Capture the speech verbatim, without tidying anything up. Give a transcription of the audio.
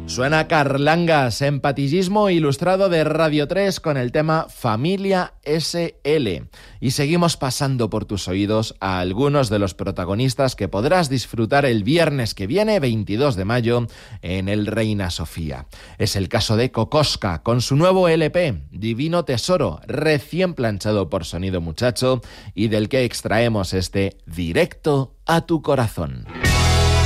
Suena Carlangas, empatillismo ilustrado de Radio tres con el tema Familia ese ele. Y seguimos pasando por tus oídos a algunos de los protagonistas que podrás disfrutar el viernes que viene, veintidós de mayo, en el Reina Sofía. Es el caso de Kokoska, con su nuevo ele pe, Divino Tesoro, recién planchado por Sonido Muchacho, y del que extraemos este Directo a tu Corazón.